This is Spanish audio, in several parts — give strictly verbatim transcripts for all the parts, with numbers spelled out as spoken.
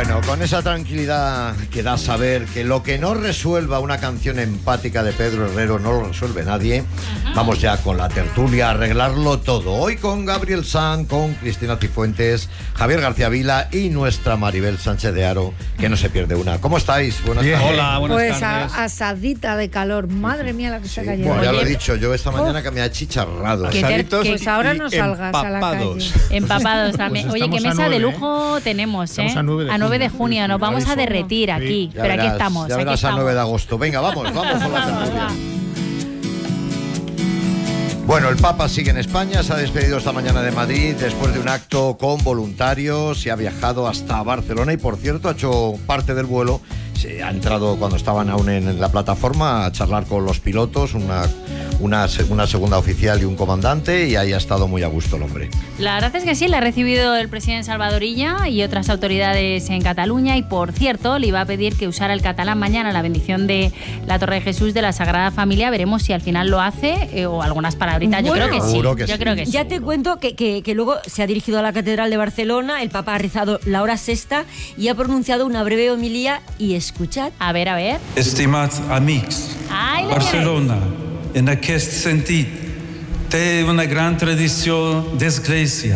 Bueno, con esa tranquilidad que da saber que lo que no resuelva una canción empática de Pedro Herrero no lo resuelve nadie, uh-huh. Vamos ya con la tertulia a arreglarlo todo. Hoy con Gabriel Sanz, con Cristina Cifuentes, Javier García Vila y nuestra Maribel Sánchez de Haro, que no se pierde una. ¿Cómo estáis? Buenas Bien. tardes. Hola, buenas pues tardes. Pues asadita de calor. Madre mía la que se sí, cayó. bueno, ya lo he dicho yo esta mañana oh. que me ha chicharrado. Asaditos pues ahora no salgas empapados. a la calle. Empapados también. Pues Oye, qué mesa nueve, de lujo ¿eh? tenemos, ¿eh? A nueve de, a nueve de junio. Nos vamos a derretir sí. aquí. Ya Pero verás, aquí estamos. Ya aquí verás estamos. a nueve de agosto. Venga, vamos, vamos con la tertulia. Bueno, el Papa sigue en España, se ha despedido esta mañana de Madrid después de un acto con voluntarios y ha viajado hasta Barcelona y, por cierto, ha hecho parte del vuelo. Se ha entrado cuando estaban aún en la plataforma a charlar con los pilotos, una, una, una segunda oficial y un comandante, y ahí ha estado muy a gusto el hombre. La verdad es que sí, la ha recibido el presidente Salvador Illa y otras autoridades en Cataluña, y por cierto le iba a pedir que usara el catalán mañana, la bendición de la Torre de Jesús de la Sagrada Familia. Veremos si al final lo hace eh, o algunas palabritas. Bueno, yo creo que sí. seguro que yo sí. creo que sí. Ya te cuento que, que, que luego se ha dirigido a la Catedral de Barcelona, el Papa ha rezado la hora sexta y ha pronunciado una breve homilía, y escuchad. A ver, a ver. Estimats amics, Ai, Barcelona, en aquest sentit, té una gran tradició d'església.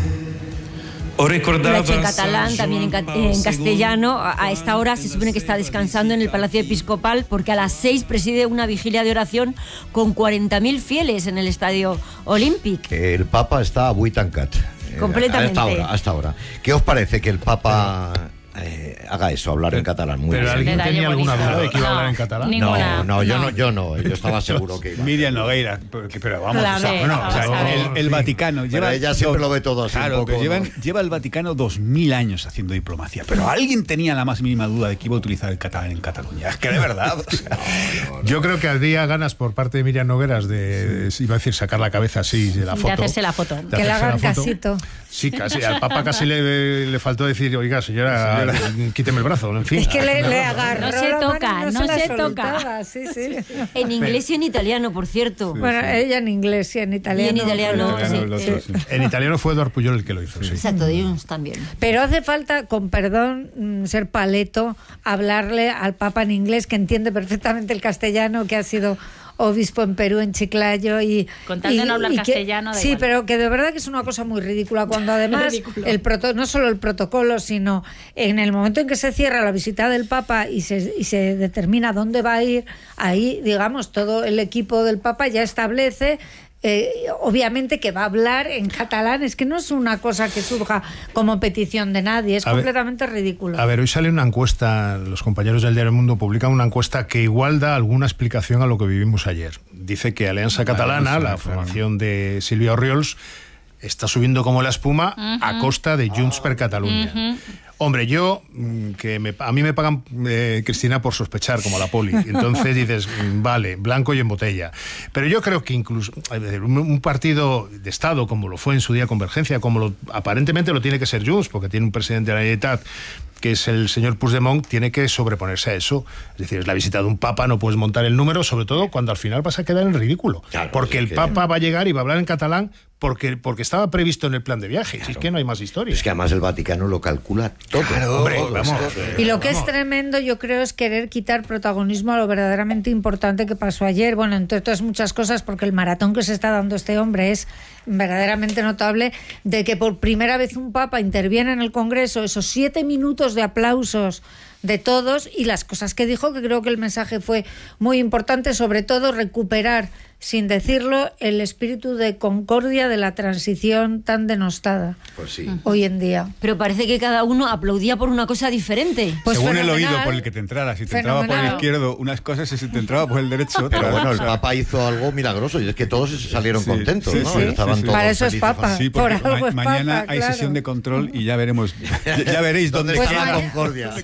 Ho Lo ha recordava hecho en catalán, Sant también en, Joan ca- Pau en castellano. A, a esta hora se segundo supone que está descansando en el Palacio Episcopal, porque a las seis preside una vigilia de oración con cuarenta mil fieles en el Estadio Olímpic. El Papa está a avui tancat. Eh, Completamente. Hasta ahora, hasta ahora. ¿Qué os parece que el Papa eh, haga eso, hablar pero, en catalán? Muy pero bien. ¿alguien Detalle tenía alguna bonito. duda de que iba a hablar en No, catalán? ninguna. No, no, yo No. no, yo no, yo estaba seguro que iba. Miriam Nogueira, porque- pero vamos, Claro, o sea, bueno, o sea, vamos a ver. el, el Vaticano Pero lleva ella siempre lo ve todo así Claro, un poco, pero llevan- ¿no? lleva el Vaticano dos mil años haciendo diplomacia, pero alguien tenía la más mínima duda de que iba a utilizar el catalán en Cataluña. Es que de verdad. O sea, no, no. Yo creo que habría ganas por parte de Miriam Nogueras de, sí. iba a decir, sacar la cabeza así de la foto. De hacerse la foto. De Que le hacerse hagan la foto. casito. Sí, casi. Al Papa casi le, le faltó decir, oiga, señora, señora, quíteme el brazo. En fin. Es que le, le agarró No se la toca, mano y no no, se, se la toca. soltaba. Sí, sí. En inglés y en italiano, por cierto. Bueno, ella en inglés y en italiano. Y en italiano, pero- sí. el otro, sí. En italiano fue Eduard Puyol el que lo hizo, sí. Exacto, de Junts también. Pero hace falta, con perdón, mm, ser paleto, hablarle al Papa en inglés, que entiende perfectamente el castellano, que ha sido obispo en Perú, en Chiclayo, y Con tal de y- no hablar y que- castellano, da sí, igual. pero que de verdad que es una cosa muy ridícula cuando además Ridículo. el proto, no solo el protocolo, sino en el momento en que se cierra la visita del Papa y se, y se determina dónde va a ir, ahí, digamos, todo el equipo del Papa ya establece Eh, obviamente que va a hablar en catalán. Es que no es una cosa que surja como petición de nadie, es A ver, completamente ridículo. A ver, hoy sale una encuesta, los compañeros del Diario El Mundo publican una encuesta que igual da alguna explicación a lo que vivimos ayer. Dice que Alianza Catalana, la formación de Silvia Orriols, está subiendo como la espuma uh-huh. a costa de Junts per Catalunya. Uh-huh. Hombre, yo, que me, a mí me pagan, eh, Cristina, por sospechar, como la poli. Entonces dices, vale, blanco y en botella. Pero yo creo que incluso un, un partido de Estado, como lo fue en su día Convergencia, como lo, aparentemente lo tiene que ser Junts, porque tiene un presidente de la Generalitat, que es el señor Puigdemont, tiene que sobreponerse a eso. Es decir, es la visita de un papa, no puedes montar el número, sobre todo cuando al final vas a quedar en ridículo. Claro, porque sí, el que... papa va a llegar y va a hablar en catalán porque, porque estaba previsto en el plan de viaje. Claro. Si es que no hay más historia. Es que además el Vaticano lo calcula todo. Claro, hombre, vamos. Y lo que vamos. es tremendo, yo creo, es querer quitar protagonismo a lo verdaderamente importante que pasó ayer. Bueno, entre otras muchas cosas, porque el maratón que se está dando este hombre es verdaderamente notable, de que por primera vez un papa interviene en el Congreso, esos siete minutos de aplausos de todos y las cosas que dijo, que creo que el mensaje fue muy importante, sobre todo recuperar, sin decirlo, el espíritu de concordia de la transición tan denostada pues sí. hoy en día. Pero parece que cada uno aplaudía por una cosa diferente. Pues según fenomenal. el oído por el que te entrara. Si te entraba por el Fenomenal. izquierdo unas cosas y si te entraba por el derecho otras. Pero bueno, el O sea, Papa hizo algo milagroso y es que todos salieron Sí, contentos, sí, ¿no? sí, Estaban sí, sí. todos Para eso es felices. Papa. Sí, porque Por algo ma- es mañana Papa, hay claro. sesión de control y ya veremos, ya, ya veréis dónde, ¿Dónde Pues está la mañana- concordia? Sí, Pues no mañana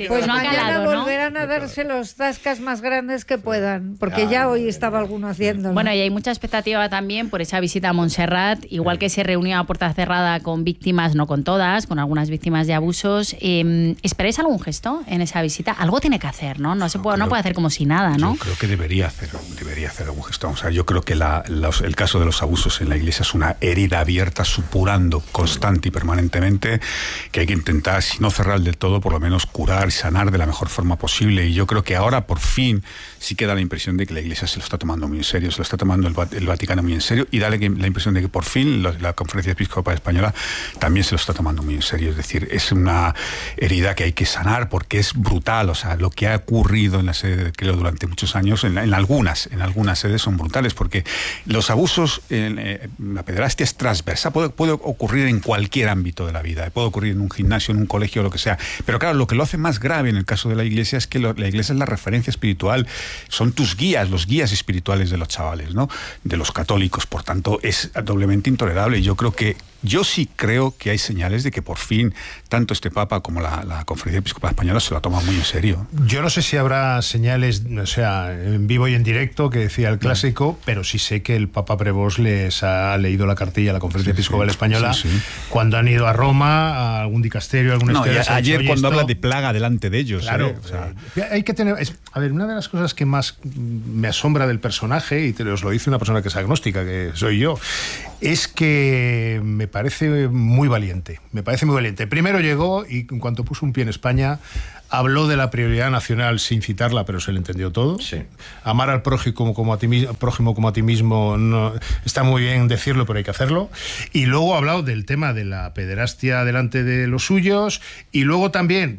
mañana lado, ¿no? volverán a darse los zascas más grandes que puedan, porque ya hoy estaba alguno haciéndolo. Bueno, y hay mucha expectativa también por esa visita a Montserrat, igual que se reunió a puerta cerrada con víctimas, no con todas, con algunas víctimas de abusos. Eh, ¿Esperáis algún gesto en esa visita? Algo tiene que hacer, ¿no? No, se puede, creo, no puede hacer como si nada, ¿no? Yo creo que debería hacer, debería hacer algún gesto. O sea, yo creo que la, los, el caso de los abusos en la Iglesia es una herida abierta, supurando constante y permanentemente, que hay que intentar, si no cerrar del todo, por lo menos curar y sanar de la mejor forma posible. Y yo creo que ahora, por fin, sí que da la impresión de que la Iglesia se lo está tomando muy en serio, se lo está tomando el, el Vaticano muy en serio, y da la impresión de que por fin la, la Conferencia Episcopal Española también se lo está tomando muy en serio. Es decir, es una herida que hay que sanar porque es brutal. O sea, lo que ha ocurrido en la sede, creo, durante muchos años, en, en algunas, en algunas sedes son brutales, porque los abusos, en, eh, la pederastia es transversa, puede, puede ocurrir en cualquier ámbito de la vida, puede ocurrir en un gimnasio, en un colegio, lo que sea. Pero claro, lo que lo hace más grave en el caso de la Iglesia es que lo, la Iglesia es la referencia espiritual, son tus guías, los guías espirituales de los chavales, ¿no? De los católicos. Por tanto, es doblemente intolerable. Yo creo que Yo sí creo que hay señales de que por fin tanto este Papa como la, la Conferencia Episcopal Española se lo ha tomado muy en serio. Yo no sé si habrá señales, o sea, en vivo y en directo, que decía el clásico, mm. pero sí sé que el Papa Prevost les ha leído la cartilla a la Conferencia sí, Episcopal sí, Española sí, sí. cuando han ido a Roma, a algún dicasterio, a algún no, esterio. Ayer cuando habla de plaga delante de ellos. Claro, ¿eh? O sea, eh, hay que tener... Es, a ver, una de las cosas que más me asombra del personaje, y te os lo dice una persona que es agnóstica, que soy yo, es que me parece muy valiente. Me parece muy valiente. Primero llegó y en cuanto puso un pie en España, habló de la prioridad nacional sin citarla, pero se le entendió todo. Sí. Amar al prójimo como, como a ti mismo, prójimo como a ti mismo, no, está muy bien decirlo, pero hay que hacerlo. Y luego ha hablado del tema de la pederastia delante de los suyos. Y luego también,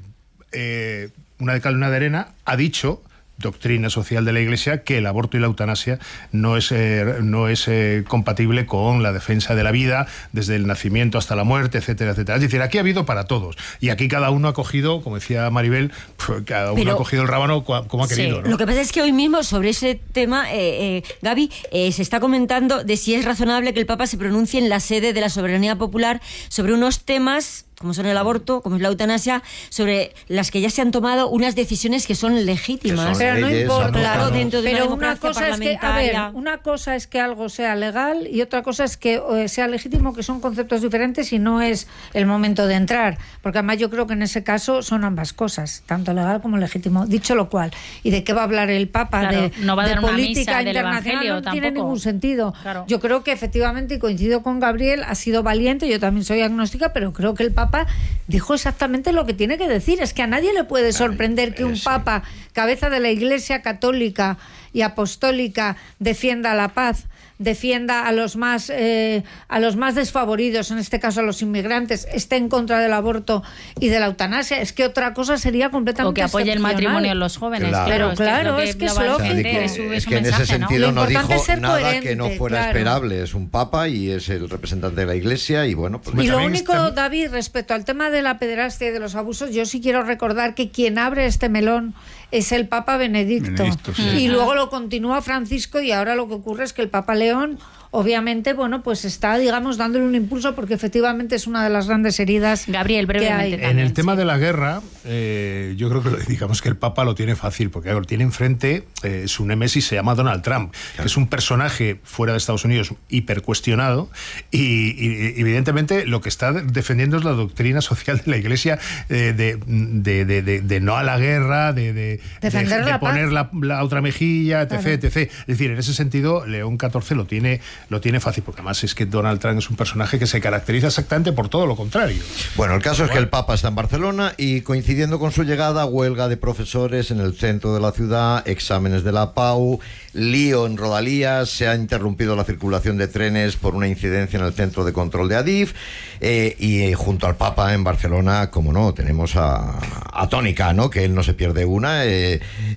eh, una de cal y una de arena, ha dicho... doctrina social de la Iglesia, que el aborto y la eutanasia no es, eh, no es eh, compatible con la defensa de la vida desde el nacimiento hasta la muerte, etcétera, etcétera. Es decir, aquí ha habido para todos. Y aquí cada uno ha cogido, como decía Maribel, cada uno Pero, ha cogido el rábano como ha sí. querido, ¿no? Lo que pasa es que hoy mismo sobre ese tema, eh, eh, Gaby, eh, se está comentando de si es razonable que el Papa se pronuncie en la sede de la soberanía popular sobre unos temas como son el aborto, como es la eutanasia, sobre las que ya se han tomado unas decisiones que son legítimas. Que son pero leyes, no importa, claro, dentro de pero una, una cosa es que, a ver, una cosa es que algo sea legal y otra cosa es que eh, sea legítimo, que son conceptos diferentes y no es el momento de entrar, porque además yo creo que en ese caso son ambas cosas, tanto legal como legítimo. Dicho lo cual, ¿y de qué va a hablar el Papa? Claro, de, no va a de dar política una misa internacional, no tampoco. tiene ningún sentido. Claro. Yo creo que efectivamente, y coincido con Gabriel, ha sido valiente, yo también soy agnóstica, pero creo que el Papa dijo exactamente lo que tiene que decir. Es que a nadie le puede sorprender que un papa, cabeza de la Iglesia católica y apostólica, defienda la paz, defienda a los más eh, a los más desfavoridos, en este caso a los inmigrantes, esté en contra del aborto y de la eutanasia. Es que otra cosa sería completamente o que apoye el matrimonio en los jóvenes. Claro, claro, es que es, que es lógico. Es, es que en ese sentido no, no dijo nada coherente, que no fuera claro. esperable. Es un papa y es el representante de la Iglesia y bueno. Pues y lo único, está... David, respecto al tema de la pederastia y de los abusos, yo sí quiero recordar que quien abre este melón es el Papa Benedicto, Benedicto sí. y luego lo continúa Francisco, y ahora lo que ocurre es que el Papa León obviamente, bueno, pues está, digamos, dándole un impulso porque efectivamente es una de las grandes heridas. Gabriel, brevemente. Que hay. En el tema sí. de la guerra, eh, yo creo que digamos que el Papa lo tiene fácil porque claro, tiene enfrente eh, su némesis, se llama Donald Trump, claro. que es un personaje fuera de Estados Unidos hipercuestionado y, y evidentemente lo que está defendiendo es la doctrina social de la Iglesia eh, de, de, de, de, de no a la guerra, de, de, de, de la poner la, la otra mejilla, etcétera, claro. etcétera. Es decir, en ese sentido, León catorce lo tiene lo tiene fácil, porque además es que Donald Trump es un personaje que se caracteriza exactamente por todo lo contrario. Bueno, el caso es que el Papa está en Barcelona y coincidiendo con su llegada, huelga de profesores en el centro de la ciudad, exámenes de la Pau, lío en Rodalías, se ha interrumpido la circulación de trenes por una incidencia en el centro de control de Adif, eh, y eh, junto al Papa en Barcelona, como no, tenemos a, a Toni Cano, que él no se pierde una. Eh,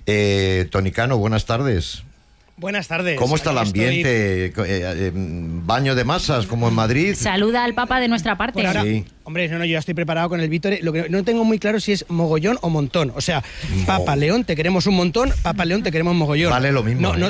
eh, Toni Cano, buenas tardes. Buenas tardes. ¿Cómo está el ambiente? Eh, eh, ¿Baño de masas como en Madrid? Saluda al Papa de nuestra parte. Ahora, sí. Hombre, no, no, yo ya estoy preparado con el Vítore. Lo que no tengo muy claro si es mogollón o montón. O sea, Papa León, te queremos un montón, Papa León, te queremos mogollón. Vale lo mismo. No, ¿eh? no,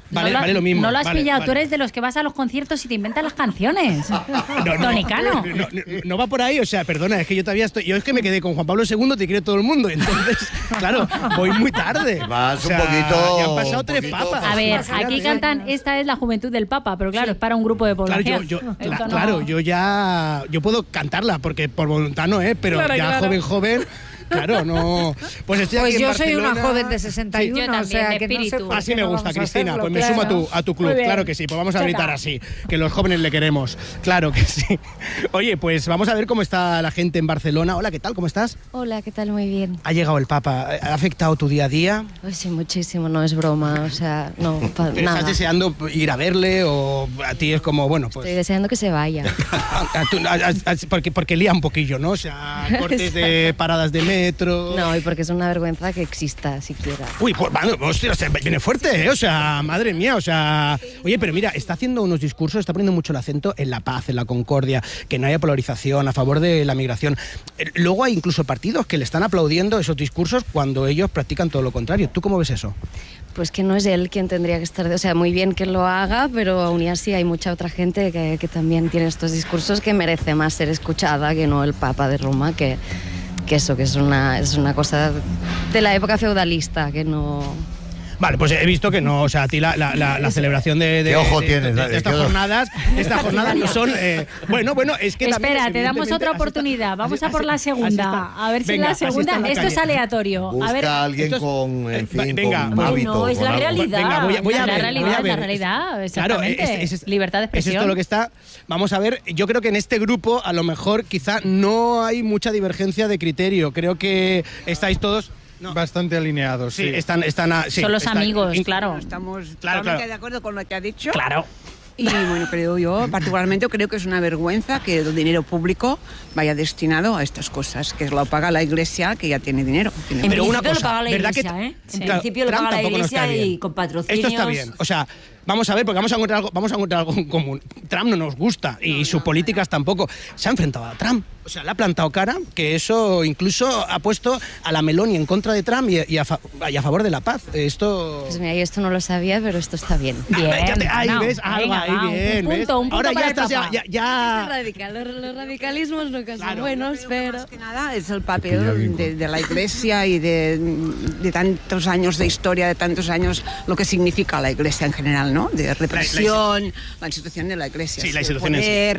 vale, no vale lo mismo. No lo has vale, pillado, vale. tú eres de los que vas a los conciertos y te inventas las canciones. No, no, Tonicano. No, no, no va por ahí, o sea, perdona, es que yo todavía estoy. Yo es que me quedé con Juan Pablo segundo, te quiere todo el mundo. Entonces, claro, voy muy tarde. Vas O sea, un poquito. Ya han pasado un tres poquito papas. A ver, Fíjate. aquí cantan Esta es la juventud del Papa, pero claro, es para un grupo de Claro, población. yo, yo, Esto cla- no- claro, yo ya. Yo puedo cantarla, porque por voluntad no es, pero Claro, ya claro. joven, joven. Claro, no. Pues estoy Pues aquí en yo soy una Barcelona. joven de sesenta y uno, Sí, yo o sea también, de que no sé espíritu. por Así qué me no gusta, vamos a Cristina. hacerlo, Pues me claro. sumo a tu, a tu club. Muy bien. Claro que sí. Pues vamos a Venga. gritar así. Que los jóvenes le queremos. Claro que sí. Oye, pues vamos a ver cómo está la gente en Barcelona. Hola, ¿qué tal? ¿Cómo estás? Hola, ¿qué tal? Muy bien. Ha llegado el Papa. ¿Ha afectado tu día a día? Pues sí, muchísimo, no es broma, o sea, no, pa- ¿Pero nada. ¿Estás deseando ir a verle o a ti es como, bueno, pues... Estoy deseando que se vaya. a- a tú- a- a- a- porque, porque lía un poquillo, ¿no? O sea, cortes de paradas de metro... No, y porque es una vergüenza que exista siquiera. Uy, pues, bueno, hostia, se viene fuerte, ¿eh? O sea, madre mía, o sea... Oye, pero mira, está haciendo unos discursos, está poniendo mucho el acento en la paz, en la concordia, que no haya polarización, a favor de la migración. Eh, Luego hay incluso partidos que le están aplaudiendo esos discursos cuando ellos practican todo lo contrario. ¿Tú cómo ves eso? Pues que no es él quien tendría que estar... O sea, muy bien que lo haga, pero aún así hay mucha otra gente que, que también tiene estos discursos que merece más ser escuchada que no el Papa de Roma, que, que eso, que es una, es una cosa de la época feudalista, que no... Vale, pues he visto que no, o sea, a ti la, la, la, la celebración de, de, ¿Qué ojo de- tienes, de- Dani? de estas ¿Qué ojo? jornadas, estas jornadas no son... eh, bueno, bueno, es que también, Espera, te damos evidentemente, otra así está- oportunidad. Vamos así- a por así- la así segunda. está. A ver si Venga, la así está segunda... en la Esto es calle. aleatorio. Busca A ver, a alguien esto es- con, en fin, venga, con un bueno, hábito. no, es con la algo. realidad. Venga, voy a, voy a La ver, realidad, voy a ver. la realidad, Claro, exactamente. es, es- es- Libertad de es expresión. esto lo que está. Vamos a ver, yo creo que en este grupo a lo mejor quizá no hay mucha divergencia de criterio. Creo que estáis todos... no. Bastante alineados, Sí, sí. están, están a- sí, Son los están- amigos, in- claro. Estamos Claro, totalmente claro. de acuerdo con lo que ha dicho. Claro. Y bueno, creo yo, particularmente creo que es una vergüenza que el dinero público vaya destinado a estas cosas, que lo paga la Iglesia, que ya tiene dinero. Tiene En Pero una principio cosa, lo paga la ¿verdad que- Iglesia, ¿eh? En Claro, principio lo Trump paga la tampoco nos Iglesia cae bien. y con patrocinios... Esto está bien. O sea, vamos a ver, porque vamos a encontrar algo, vamos a encontrar algo en común. Trump no nos gusta y sus políticas tampoco. Se ha enfrentado a Trump. O sea, le ha plantado cara, que eso incluso ha puesto a la Meloni en contra de Trump y, y a, fa- y a favor de la paz. Esto... Pues mira, yo esto no lo sabía, pero esto está bien. Bien, Ya te- ahí no, ves, algo venga, ahí, va, un bien, punto, ¿ves? un punto Ahora para ya el estás, ya, Papa. ya, ya- Radical, los, los radicalismos nunca son Claro. buenos, pero... Más que nada es el papel de, de la Iglesia y de, de tantos años de historia, de tantos años, lo que significa la Iglesia en general, ¿no? De represión, la, institución de la Iglesia. Sí, la el institución en sí. poder,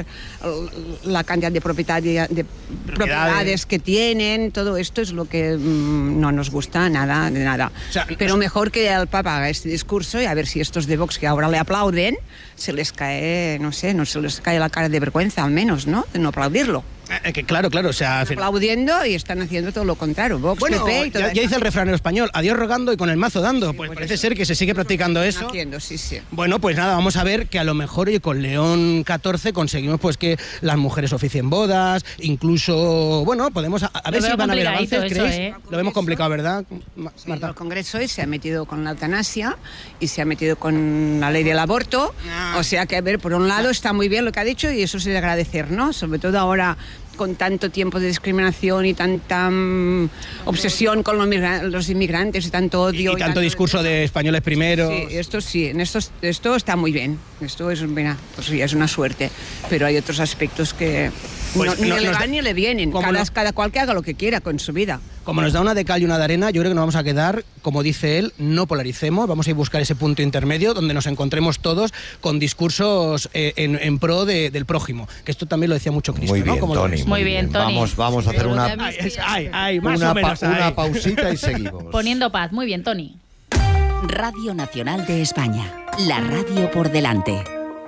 el- la cantidad de, propietaria- de propiedades que tienen, todo esto es lo que mm, no nos gusta nada, de nada. O sea, Pero mejor que el Papa haga este discurso y a ver si estos de Vox que ahora le aplauden, se les cae, no sé, no se les cae la cara de vergüenza al menos, ¿no? De no aplaudirlo. Eh, que claro, claro, o sea... al final- Aplaudiendo y están haciendo todo lo contrario. Vox, Bueno, P P y todo ya, ya dice el refrán en español, adiós rogando y con el mazo dando. Pues parece ser que se sigue practicando eso. haciendo, sí, sí. Bueno, pues nada, vamos a ver que a lo mejor oye, con León catorce conseguimos pues que las mujeres oficien bodas, incluso, bueno, podemos a, a ver Lo si veo van a haber complicadito avances, eso, ¿creéis? ¿eh? Lo vemos complicado, ¿verdad, Ma- Sí, Marta? el Congreso se ha metido con la eutanasia y se ha metido con la ley del aborto. Ah. O sea que, a ver, por un lado está muy bien lo que ha dicho y eso es de agradecer, ¿no? Sobre todo ahora con tanto tiempo de discriminación y tanta mm, obsesión con los, migra- los inmigrantes y tanto Y, odio. y tanto discurso de españoles primero. Sí, esto sí, en esto, esto está muy bien. Esto es, mira, pues sí, es una suerte. Pero hay otros aspectos que Pues no, ni no- le nos- van ni le vienen. ¿Cómo Cada, no? cada cual que haga lo que quiera con su vida. Como nos da una de cal y una de arena, yo creo que nos vamos a quedar, como dice él, no polaricemos, vamos a ir a buscar ese punto intermedio donde nos encontremos todos con discursos eh, en, en pro de- del prójimo. Que esto también lo decía mucho Cristo, Muy ¿no? bien, ¿Cómo lo Tony. ves? Muy bien, Tony. Vamos, vamos a hacer Pero una, lo que a mí Ay, ay, ay, más una, o menos. pa- una ay. pausita y seguimos. Poniendo paz. Muy bien, Tony. Radio Nacional de España. La radio por delante.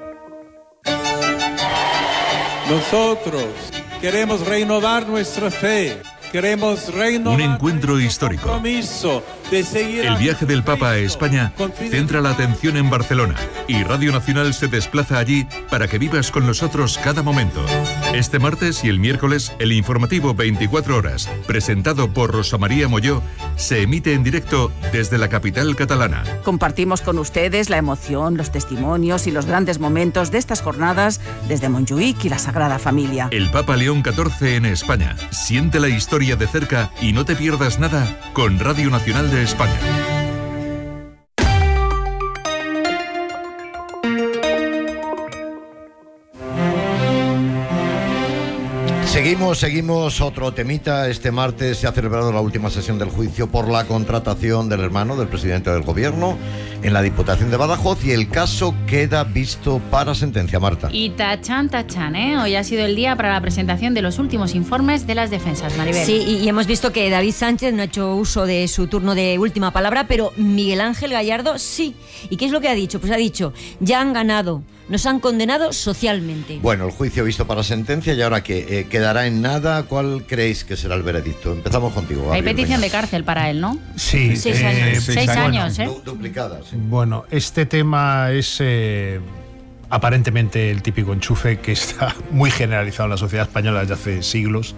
Nosotros queremos renovar nuestra fe. Queremos renovar Un encuentro histórico. compromiso de seguir El viaje del Papa a España centra la atención en Barcelona y Radio Nacional se desplaza allí para que vivas con nosotros cada momento. Este martes y el miércoles, el informativo veinticuatro horas, presentado por Rosa María Molló, se emite en directo desde la capital catalana. Compartimos con ustedes la emoción, los testimonios y los grandes momentos de estas jornadas desde Montjuïc y la Sagrada Familia. El Papa León catorce en España. Siente la historia de cerca y no te pierdas nada con Radio Nacional de España. Seguimos, seguimos, otro temita. Este martes se ha celebrado la última sesión del juicio por la contratación del hermano del presidente del gobierno en la Diputación de Badajoz y el caso queda visto para sentencia, Marta. Y tachan, tachan, ¿eh? Hoy ha sido el día para la presentación de los últimos informes de las defensas, Maribel. Sí, y hemos visto que David Sánchez no ha hecho uso de su turno de última palabra, pero Miguel Ángel Gallardo sí. ¿Y qué es lo que ha dicho? Pues ha dicho, ya han ganado. Nos han condenado socialmente. Bueno, el juicio visto para sentencia y ahora que eh, quedará en nada. ¿Cuál creéis que será el veredicto? Empezamos contigo. Hay Gabriel, petición venga. de cárcel para él, ¿no? Sí. Seis eh, años. Seis, seis años, bueno, ¿eh? Du duplicadas. Sí. Bueno, este tema es eh, aparentemente el típico enchufe que está muy generalizado en la sociedad española desde hace siglos.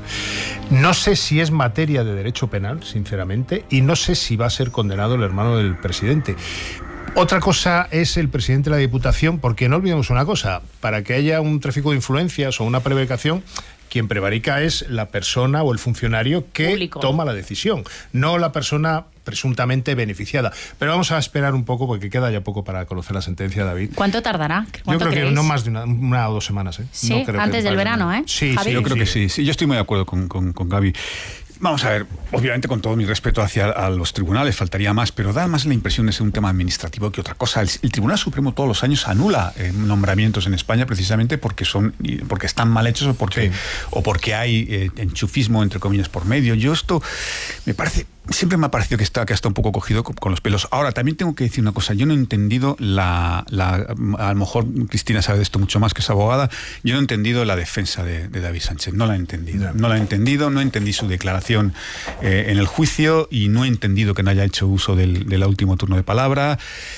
No sé si es materia de derecho penal, sinceramente, y no sé si va a ser condenado el hermano del presidente. Otra cosa es el presidente de la Diputación, porque no olvidemos una cosa, para que haya un tráfico de influencias o una prevaricación, quien prevarica es la persona o el funcionario que Público. toma la decisión, no la persona presuntamente beneficiada. Pero vamos a esperar un poco porque queda ya poco para conocer la sentencia, David. ¿Cuánto tardará? Yo creo creéis? que no más de una, una o dos semanas. ¿eh? Sí, no creo antes que del verano, ¿eh? Sí, Javi. sí, yo creo sí. que sí, sí. Yo estoy muy de acuerdo con, con, con Gaby. Vamos a ver, obviamente con todo mi respeto hacia a los tribunales, faltaría más, pero da más la impresión de ser un tema administrativo que otra cosa. El, el Tribunal Supremo todos los años anula eh, nombramientos en España precisamente porque son porque están mal hechos o porque, sí. o porque hay eh, enchufismo, entre comillas, por medio. Yo esto me parece... Siempre me ha parecido que está, que está un poco cogido con, con los pelos. Ahora, también tengo que decir una cosa. Yo no he entendido la, la... A lo mejor Cristina sabe de esto mucho más, que es abogada. Yo no he entendido la defensa de, de David Sánchez. No la he entendido. No la he entendido. No entendí su declaración eh, en el juicio y no he entendido que no haya hecho uso del, del último turno de palabra.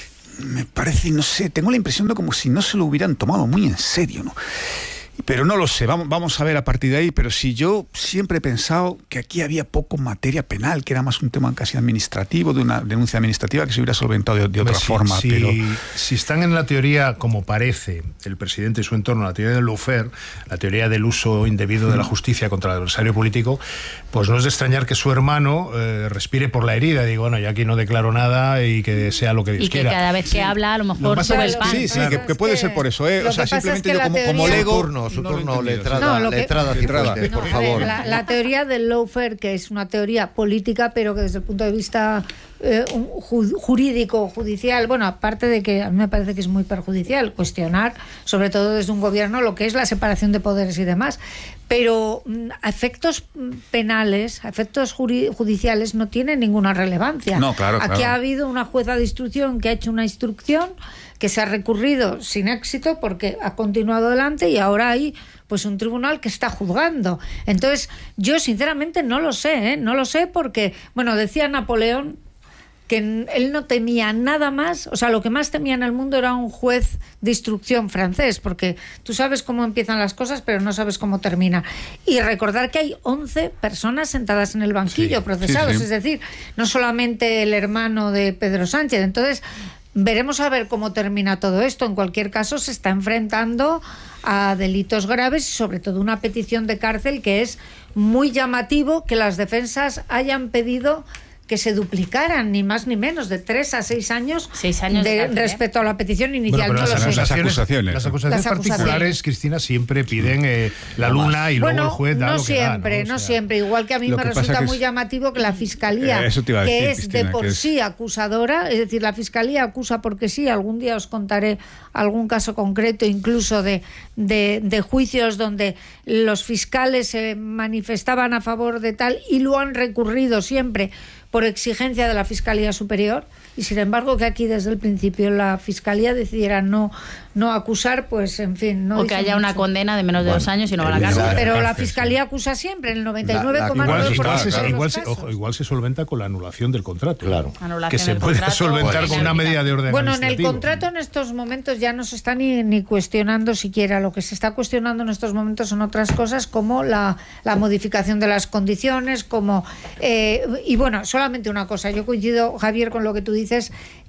Me parece, no sé, tengo la impresión de como si no se lo hubieran tomado muy en serio, ¿no? Pero no lo sé, vamos, vamos a ver a partir de ahí, pero si yo siempre he pensado que aquí había poco materia penal, que era más un tema casi administrativo, de una denuncia administrativa que se hubiera solventado de, de otra si, forma. Si, pero si están en la teoría, como parece el presidente y su entorno, la teoría del lawfare, la teoría del uso indebido de la justicia contra el adversario político, pues no es de extrañar que su hermano eh, respire por la herida y diga, bueno, yo aquí no declaro nada y que sea lo que Dios y que quiera. cada vez que sí. habla, a lo mejor lo sube el pan. Sí, sí, claro. que, que puede ser por eso, ¿eh? O sea, simplemente es yo como, como teoría... lego... Su turno, su no turno, letrada, no, lo que... letrada, letrada, no, por favor. Ver, la, la teoría del lawfare, que es una teoría política, pero que desde el punto de vista eh, jurídico, judicial, bueno, aparte de que a mí me parece que es muy perjudicial cuestionar, sobre todo desde un gobierno, lo que es la separación de poderes y demás, pero a efectos penales, a efectos judiciales no tiene ninguna relevancia. No, claro, Aquí claro. ha habido una jueza de instrucción que ha hecho una instrucción que se ha recurrido sin éxito porque ha continuado adelante y ahora hay pues un tribunal que está juzgando. Entonces, yo sinceramente no lo sé, ¿eh? No lo sé porque, bueno, decía Napoleón que él no temía nada más, o sea, lo que más temía en el mundo era un juez de instrucción francés, porque tú sabes cómo empiezan las cosas, pero no sabes cómo termina. Y recordar que hay once personas sentadas en el banquillo, sí, procesados, sí, sí. Es decir, no solamente el hermano de Pedro Sánchez. Entonces, veremos a ver cómo termina todo esto. En cualquier caso, se está enfrentando a delitos graves y sobre todo una petición de cárcel que es muy llamativo que las defensas hayan pedido que se duplicaran, ni más ni menos, de tres a seis años, seis años de, de cárcel, respecto a la petición inicial. Bueno, no las, lo sé. acusaciones, las acusaciones, las acusaciones las particulares, acusaciones. Cristina, siempre piden eh, la luna y bueno, luego el juez da no lo que siempre, da, ¿no? no O sea, siempre. Igual que a mí me resulta muy es... llamativo que la Fiscalía, eh, eso te iba a decir, que es Cristina, de por es... sí acusadora, es decir, la Fiscalía acusa porque sí. Algún día os contaré algún caso concreto, incluso de, de, de juicios donde los fiscales se manifestaban a favor de tal y lo han recurrido siempre por exigencia de la Fiscalía Superior, y sin embargo que aquí desde el principio la Fiscalía decidiera no, no acusar, pues en fin... No o que haya mucho. Una condena de menos de bueno, dos años y no va a la cárcel. Pero la Fiscalía acusa siempre, en el noventa y nueve coma nueve por ciento igual, de igual, los se, casos. ojo, igual se solventa con la anulación del contrato. Claro. Anulación que se puede contrato, solventar pues, con una medida de orden Bueno, en el administrativo. contrato en estos momentos ya no se está ni, ni cuestionando siquiera. Lo que se está cuestionando en estos momentos son otras cosas como la, la modificación de las condiciones, como... Eh, y bueno, solamente una cosa. Yo coincido, Javier, con lo que tú dices,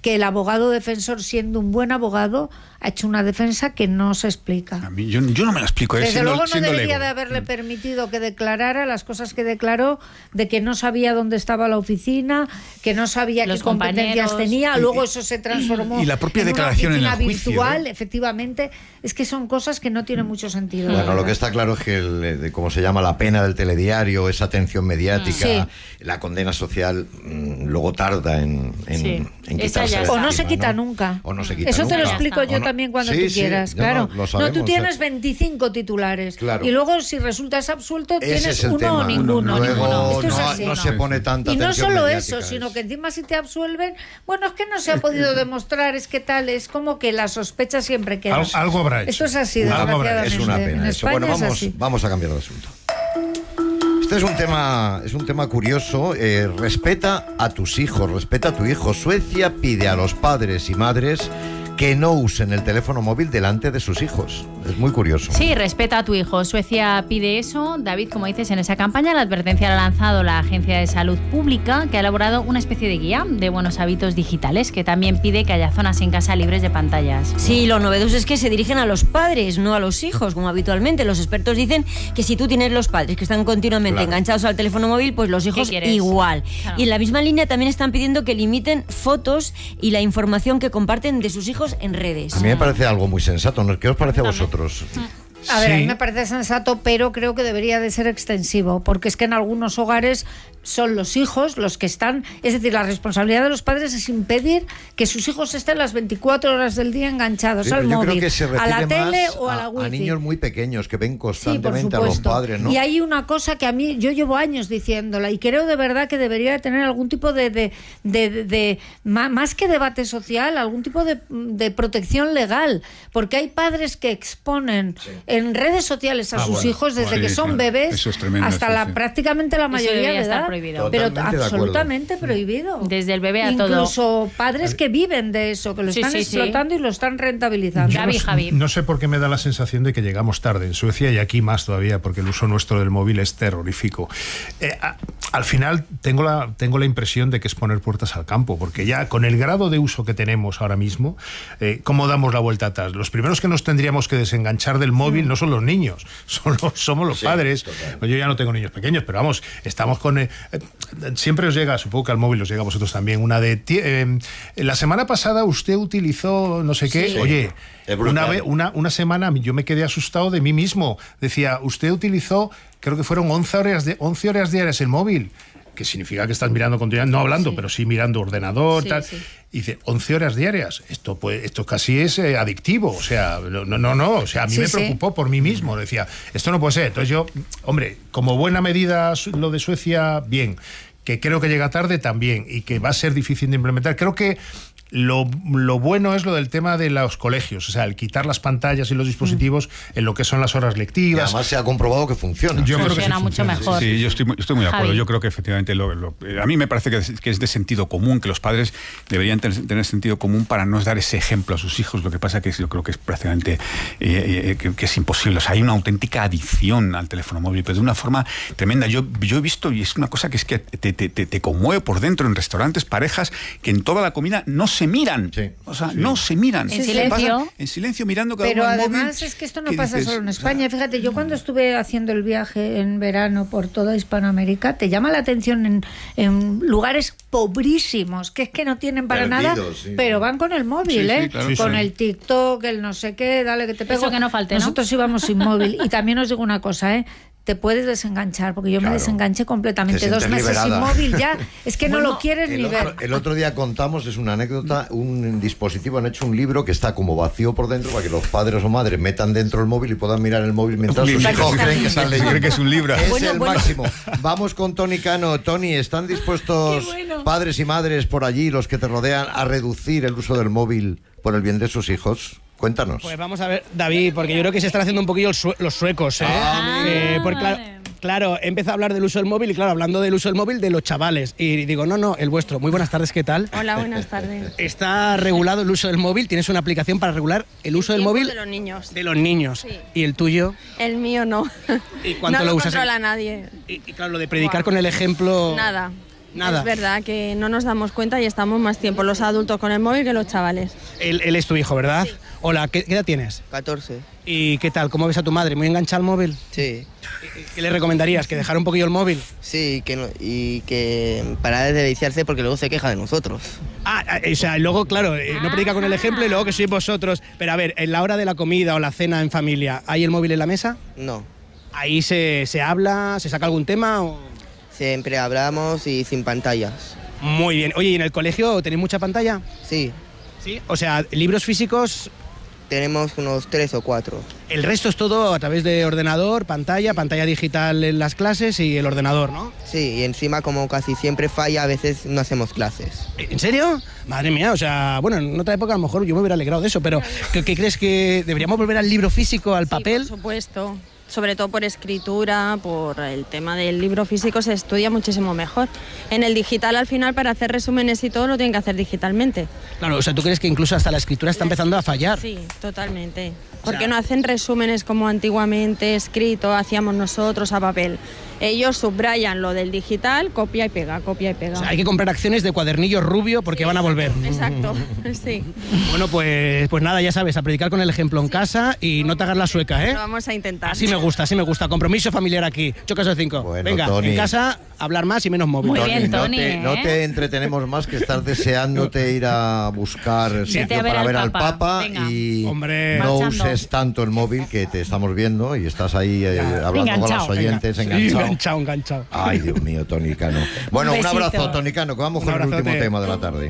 que el abogado defensor, siendo un buen abogado, ha hecho una defensa que no se explica. A mí, yo, yo no me la explico. Desde siendo, luego no debería Lego. de haberle permitido que declarara las cosas que declaró, de que no sabía dónde estaba la oficina, que no sabía Los qué competencias compañeros. tenía, luego eso se transformó y la propia en declaración una en oficina el juicio, virtual, ¿eh? efectivamente. Es que son cosas que no tienen mucho sentido. Bueno, lo que está claro es que, el, de, como se llama, la pena del telediario, esa atención mediática, sí. la condena social, mmm, luego tarda en, en, Sí. en Esa quitarse ya de está. O no encima, se quita ¿no? nunca. O no se quita Eso nunca. te lo explico yo O no- también cuando Sí, tú sí, quieras, no, claro. lo No, sabemos, tú o sea- tienes veinticinco titulares. Claro. Y luego, si resultas absuelto, Ese tienes es el uno tema. o ninguno. Luego ninguno. Esto es no, así. no se pone tanta Y no atención solo mediática, eso, sino es- que encima si te absuelven, bueno, es que no se ha podido demostrar, es que tal, es como que la sospecha siempre queda. Al- algo habrá hecho. Esto es así, Algo habrá- desgraciadamente. Es una En pena eso. España Bueno, es vamos, así. vamos a cambiar de asunto. Este es un tema, es un tema curioso. Eh, respeta a tus hijos, respeta a tu hijo. Suecia pide a los padres y madres que no usen el teléfono móvil delante de sus hijos. Es muy curioso. Sí, respeta a tu hijo. Suecia pide eso. David, como dices, en esa campaña la advertencia la ha lanzado la Agencia de Salud Pública, que ha elaborado una especie de guía de buenos hábitos digitales, que también pide que haya zonas en casa libres de pantallas. Sí, lo novedoso es que se dirigen a los padres, no a los hijos, como habitualmente. Los expertos dicen que si tú tienes los padres que están continuamente Claro. enganchados al teléfono móvil, pues los hijos quieres? igual. Claro. Y en la misma línea también están pidiendo que limiten fotos y la información que comparten de sus hijos en redes. A mí me parece algo muy sensato, ¿no? ¿Qué os parece a vosotros? A ver, a mí Sí. me parece sensato, pero creo que debería de ser extensivo, porque es que en algunos hogares son los hijos los que están, es decir, la responsabilidad de los padres es impedir que sus hijos estén las veinticuatro horas del día enganchados Sí, al pero yo móvil, creo que se a refiere la tele más o a, a, la a wifi. niños muy pequeños que ven Sí, por constantemente a los supuesto. padres, ¿no? Y hay una cosa que a mí, yo llevo años diciéndola y creo de verdad que debería de tener algún tipo de, de, de, de- de- ma- más que debate social, algún tipo de, de protección legal, porque hay padres que exponen en redes sociales a Ah, sus bueno, hijos desde bueno, que sí, son claro. bebés Eso es tremendo, hasta sí, la sí. prácticamente la Eso mayoría debería de estar edad, prohibido. pero Totalmente de acuerdo. absolutamente prohibido. Desde el bebé a todo. Incluso padres que viven de eso, que lo Sí, están sí, sí. explotando y lo están rentabilizando. Yo no, sé- no sé por qué me da la sensación de que llegamos tarde en Suecia y aquí más todavía, porque el uso nuestro del móvil es terrorífico. Eh, a- al final tengo la, tengo la impresión de que es poner puertas al campo, porque ya con el grado de uso que tenemos ahora mismo, eh, ¿cómo damos la vuelta atrás? Los primeros que nos tendríamos que desenganchar del móvil no son los niños, son los, somos los Sí, padres. total. Yo ya no tengo niños pequeños, pero vamos, estamos con... eh, eh, siempre os llega, supongo que al móvil os llega a vosotros también, una de... ti- eh, la semana pasada usted utilizó no sé qué, Sí. oye, Es brutal. una, vez, una, una semana yo me quedé asustado de mí mismo. Decía, usted utilizó, creo que fueron once horas, de, once horas diarias el móvil, que significa que estás mirando continuamente, no hablando, Sí. pero sí mirando ordenador, Sí, tal. sí. Y dice, once horas diarias. Esto pues, esto casi es eh, adictivo. O sea, no, no, no. O sea, a mí Sí, me sí. preocupó por mí mismo. Decía, esto no puede ser. Entonces yo, hombre, como buena medida su- lo de Suecia, bien. Que creo que llega tarde también y que va a ser difícil de implementar. Creo que lo, lo bueno es lo del tema de los colegios, o sea, el quitar las pantallas y los dispositivos en lo que son las horas Y lectivas. además se ha comprobado que funciona. Yo creo que sí Funciona mucho funciona, mejor. Sí, yo estoy, muy- estoy muy de acuerdo. Javi. Yo creo que efectivamente lo- lo- eh, a mí me parece que es, que es de sentido común, que los padres deberían tener, tener sentido común para no dar ese ejemplo a sus hijos. Lo que pasa que es- yo creo que es prácticamente eh, eh, que, que es imposible. O sea, hay una auténtica adicción al teléfono móvil, pero de una forma tremenda. Yo, yo he visto, y es una cosa que es que te, te, te, te conmueve por dentro en restaurantes, parejas que en toda la comida no se miran. Sí. O sea, no se miran. En Se silencio. pasan en silencio mirando cada Pero uno al móvil. además es que esto no ¿Qué pasa dices? solo en O sea, España. Fíjate, yo cuando estuve haciendo el viaje en verano por toda Hispanoamérica, te llama la atención en, en lugares pobrísimos, que es que no tienen para nada, Perdidos, sí. pero van con el móvil, Sí, sí, ¿eh? claro. Sí, con sí. el TikTok, el no sé qué, dale que te pego. Eso que no falte, ¿no? Nosotros íbamos sin móvil. Y también os digo una cosa, ¿eh? Te puedes desenganchar, porque yo Claro. me desenganché completamente. Te Dos sientes meses liberada. sin móvil ya, es que no Bueno, lo quieres El ni otro, ver. el otro día contamos, es una anécdota, un dispositivo, han hecho un libro que está como vacío por dentro para que los padres o madres metan dentro el móvil y puedan mirar el móvil mientras sus Exacto. hijos creen que están leyendo. Creen que es un libro. Es Bueno, el bueno. máximo. Vamos con Tony Cano. Tony, ¿están dispuestos Qué bueno. padres y madres por allí, los que te rodean, a reducir el uso del móvil por el bien de sus hijos? Cuéntanos. Pues vamos a ver, David, porque yo creo que se están haciendo un poquillo el sue- los suecos, ¿eh? Ah, Eh, porque claro, vale. claro, he empezado a hablar del uso del móvil y claro, hablando del uso del móvil de los chavales. Y digo, no, no, el vuestro. Muy buenas tardes, ¿qué tal? Hola, buenas tardes. Está regulado el uso del móvil, tienes una aplicación para regular el uso del móvil De los niños. de los niños. Sí. ¿Y el tuyo? El mío no. ¿Y cuánto no lo lo usas? controla nadie. Y, y claro, lo de predicar Buah. con el ejemplo... Nada. Nada. Es verdad que no nos damos cuenta y estamos más tiempo los adultos con el móvil que los chavales. Él, él es tu hijo, ¿verdad? Sí. Hola, ¿qué, ¿qué edad tienes? catorce. ¿Y qué tal? ¿Cómo ves a tu madre? ¿Muy enganchada al móvil? Sí. ¿Qué le recomendarías? ¿Que dejara un poquillo el móvil? Sí, que no, y que parara de deliciarse porque luego se queja de nosotros. Ah, o sea, luego, claro, eh, no predica con el ejemplo y luego que sois vosotros. Pero a ver, en la hora de la comida o la cena en familia, ¿hay el móvil en la mesa? No. ¿Ahí se, se habla, se saca algún tema o...? Siempre hablamos y sin pantallas. Muy bien. Oye, ¿y en el colegio tenéis mucha pantalla? Sí. ¿Sí? O sea, libros físicos... Tenemos unos tres o cuatro. El resto es todo a través de ordenador, pantalla, pantalla digital en las clases y el ordenador, ¿no? Sí, y encima como casi siempre falla, a veces no hacemos clases. ¿En serio? Madre mía, o sea, bueno, en otra época a lo mejor yo me hubiera alegrado de eso, pero ¿qué, qué crees que deberíamos volver al libro físico, al papel? Sí, por supuesto. Sobre todo por escritura, por el tema del libro físico se estudia muchísimo mejor. En el digital al final para hacer resúmenes y todo lo tienen que hacer digitalmente. Claro, o sea, ¿tú crees que incluso hasta la escritura está empezando a fallar? Sí, totalmente. Porque o sea, no hacen resúmenes como antiguamente escrito, hacíamos nosotros a papel. Ellos subrayan lo del digital, copia y pega, copia y pega. O sea, hay que comprar acciones de cuadernillo rubio porque sí, van a volver. Exacto, sí. Bueno, pues, pues nada, ya sabes, a predicar con el ejemplo en casa y no te hagas la sueca, ¿eh? Lo vamos a intentar. Así me gusta, así me gusta. Compromiso familiar aquí. Chocas de cinco. Bueno, venga, Tony, en casa hablar más y menos móvil. Muy Tony, bien, Tony, no, te, ¿eh? no te entretenemos más que estar deseándote ir a buscar sitio ver para al ver al Papa. Papa Venga. y Hombre. no Marchando. uses tanto el móvil que te estamos viendo y estás ahí eh, hablando Enganchado. con los oyentes, Sí, enganchado. enganchado, enganchado. Ay, Dios mío, Tony Cano. Bueno, Un un, besito. abrazo, Tony Cano, que vamos Un con el último abrazote. tema de la tarde.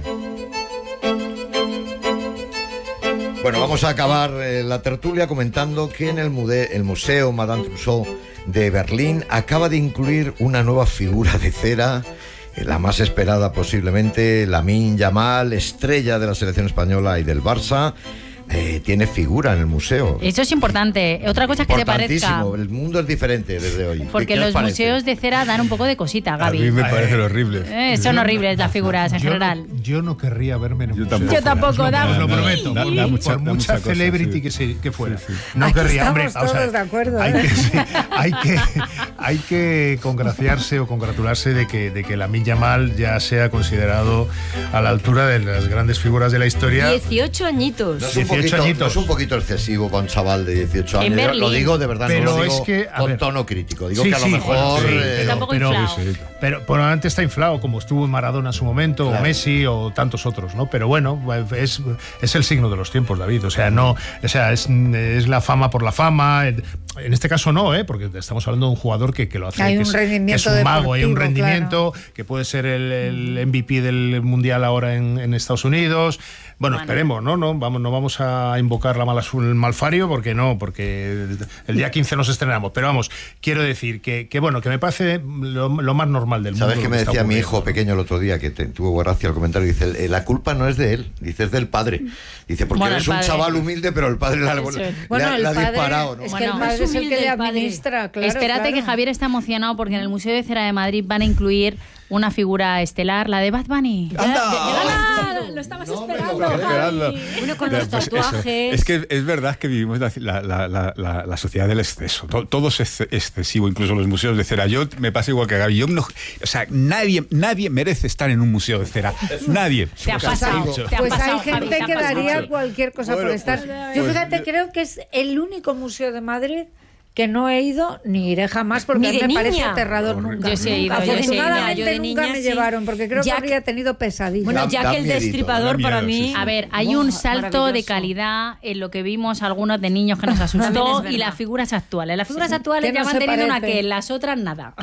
Bueno, vamos a acabar eh, la tertulia comentando que en el, mude- el Museo Madame Tussauds de Berlín acaba de incluir una nueva figura de cera, eh, la más esperada posiblemente, Lamine Yamal, estrella de la selección española y del Barça. Eh, tiene figura en el museo. Eso es importante. Otra cosa que te parezca. Importantísimo. El mundo es diferente desde hoy. Porque ¿Qué os los parece? museos de cera dan un poco de cosita, A Gaby. mí me parecen horribles. Eh, son horribles las figuras en Yo no- general. Yo no querría verme en un Yo museo. tampoco. Yo tampoco, Os lo- da- os lo prometo. Da- por da mucha- por da mucha mucha cosa, celebrity sí. que, se- que fuera. Sí, sí. No Aquí querría, hombre. estamos todos de acuerdo, Hay ¿eh? que, sí, hay, que, hay que congraciarse o congratularse de que, de que Lamine Yamal ya sea considerado a la altura de las grandes figuras de la historia. dieciocho añitos. No es, un dieciocho poquito, añitos. no es un poquito excesivo para un chaval de dieciocho En años. Yo Berlín. lo digo de verdad, Pero no lo digo es que, a con ver. tono crítico. Digo Sí, que a lo sí, mejor... bueno, sí, eh, Está un poco inflado. pero probablemente está inflado, como estuvo en Maradona en su momento, Claro. o Messi, o tantos otros, ¿no? Pero bueno, es, es el signo de los tiempos, David. O sea, no, o sea, es, es la fama por la fama. En este caso no, ¿eh? Porque estamos hablando de un jugador que, que lo hace. Hay que un es, que rendimiento es un mago, hay un deportivo, rendimiento, que puede ser el, el M V P del Mundial ahora en, en Estados Unidos. Bueno, Bueno. esperemos, ¿no? No vamos, no vamos a invocar la mala su- el malfario, porque no, porque el día quince nos estrenamos. Pero vamos, quiero decir que, que bueno, que me parece lo, lo más normal del mundo. ¿Sabes qué lo me que está decía mi ocurriendo, hijo ¿no? pequeño el otro día, que te- tuvo gracia el comentario? Dice, "Eh, la culpa no es de él, dice, es del padre. Dice, porque Bueno, él es el un padre. chaval humilde, pero el padre la, Eso es. le ha- Bueno, el le ha padre, disparado, ¿no? es que Bueno, el padre es es el humilde que le el padre. administra, claro. Espérate claro. que Javier está emocionado porque en el Museo de Cera de Madrid van a incluir una figura estelar, la de Bad Bunny. ¡Anda! ¡Ah! Lo estabas No me lo esperando, creo. Javi. Esperando. Uno con Ya, los pues eso. tatuajes. Es que es verdad que vivimos la, la- la- la- la sociedad del exceso. To- Todo es ex- excesivo, incluso los museos de cera. Yo me pasa igual que a Gaby. Yo no- o sea, nadie, nadie merece estar en un museo de cera. Nadie. Te ha pasado. Te ha Pues pasado, hay Javi, gente te ha que pasado. daría cualquier cosa Bueno, por estar. pues- Yo pues fíjate, yo- creo que es el único museo de Madrid que no he ido ni iré jamás porque Ni de me parece niña. aterrador Horrible. nunca. Yo sí he ido, Nunca. yo sí he ido. Afortunadamente Yo de nunca niña me sí. llevaron porque creo Ya que que- habría tenido pesadillas. Bueno, Da- ya da que el miedito, destripador da para miedo, mí... sí, sí. A ver, hay Buah, un salto de maravilloso. calidad en lo que vimos algunos de niños que nos También asustó es verdad. y las figuras actuales. Las figuras actuales Que ya no van se teniendo una parecen. que las otras nada.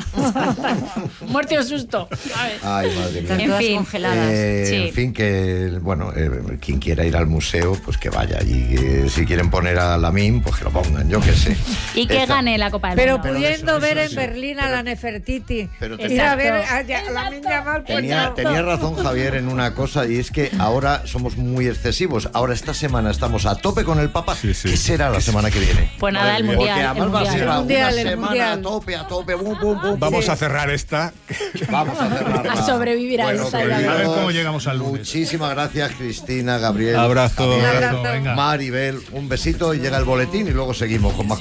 Muerte o susto. ¿sabes? Ay, madre Están mía. En todas fin. congeladas. Eh, Sí. En fin, que bueno, eh, quien quiera ir al museo, pues que vaya. Y eh, si quieren poner a Lamine, pues que lo pongan, yo qué sé. Y que Esta- gane la Copa del Pero Mundo. pudiendo eso, ver eso en sí. Berlín a la Nefertiti, Pero te- ir a ver Exacto. a, a la niña mal Tenía, tenía razón Javier en una cosa, y es que ahora somos muy excesivos. Ahora esta semana estamos a tope con el Papa. Sí, sí. ¿Qué será la semana que viene? Pues nada, el Porque mundial. El además va a ser mundial. una mundial, el semana mundial. a tope, a tope, bum, bum, bum. Vamos Sí. a cerrar esta. Vamos a cerrarla. A sobrevivir a Bueno, esta, queridos, ya A ver cómo llegamos al lunes. Muchísimas gracias, Cristina, Gabriel. Abrazo. Javier, Un abrazo. Venga. Maribel, un besito y llega el boletín y luego seguimos con más